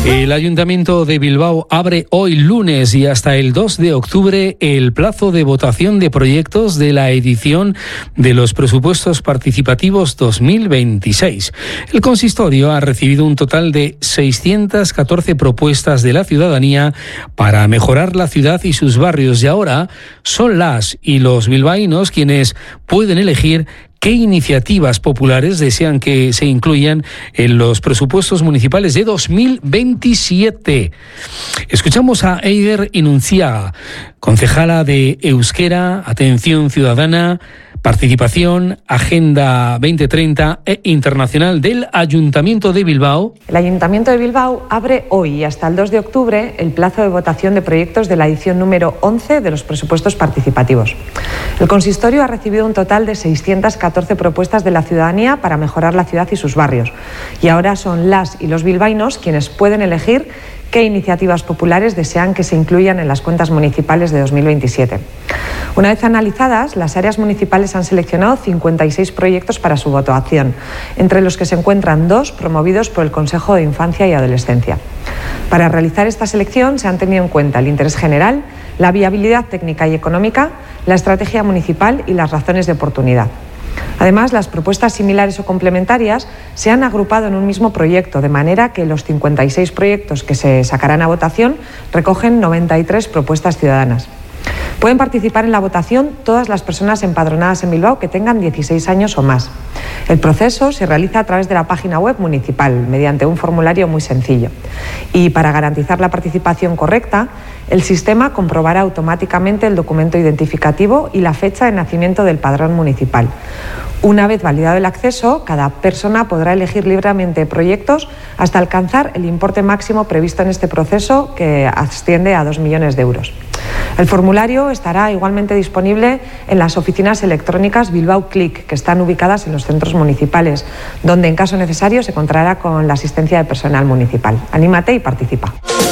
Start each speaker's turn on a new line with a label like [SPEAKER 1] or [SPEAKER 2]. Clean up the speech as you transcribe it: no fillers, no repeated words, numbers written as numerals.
[SPEAKER 1] El Ayuntamiento de Bilbao abre hoy lunes y hasta el 2 de octubre el plazo de votación de proyectos de la edición de los presupuestos participativos 2026. El consistorio ha recibido un total de 614 propuestas de la ciudadanía para mejorar la ciudad y sus barrios, y ahora son las y los bilbaínos quienes pueden elegir ¿qué iniciativas populares desean que se incluyan en los presupuestos municipales de 2027? Escuchamos a Eider Inunciaga, concejala de Euskera, Atención Ciudadana, Participación, Agenda 2030 e Internacional del Ayuntamiento de Bilbao.
[SPEAKER 2] El Ayuntamiento de Bilbao abre hoy y hasta el 2 de octubre el plazo de votación de proyectos de la edición número 11 de los presupuestos participativos. El consistorio ha recibido un total de 614 propuestas de la ciudadanía para mejorar la ciudad y sus barrios. Y ahora son las y los bilbaínos quienes pueden elegir qué iniciativas populares desean que se incluyan en las cuentas municipales de 2027. Una vez analizadas, las áreas municipales han seleccionado 56 proyectos para su votación, entre los que se encuentran 2 promovidos por el Consejo de Infancia y Adolescencia. Para realizar esta selección se han tenido en cuenta el interés general, la viabilidad técnica y económica, la estrategia municipal y las razones de oportunidad. Además, las propuestas similares o complementarias se han agrupado en un mismo proyecto, de manera que los 56 proyectos que se sacarán a votación recogen 93 propuestas ciudadanas. Pueden participar en la votación todas las personas empadronadas en Bilbao que tengan 16 años o más. El proceso se realiza a través de la página web municipal, mediante un formulario muy sencillo. Y para garantizar la participación correcta, el sistema comprobará automáticamente el documento identificativo y la fecha de nacimiento del padrón municipal. Una vez validado el acceso, cada persona podrá elegir libremente proyectos hasta alcanzar el importe máximo previsto en este proceso, que asciende a 2 millones de euros. El formulario estará igualmente disponible en las oficinas electrónicas Bilbao Click, que están ubicadas en los centros municipales, donde en caso necesario se contará con la asistencia de personal municipal. Anímate y participa.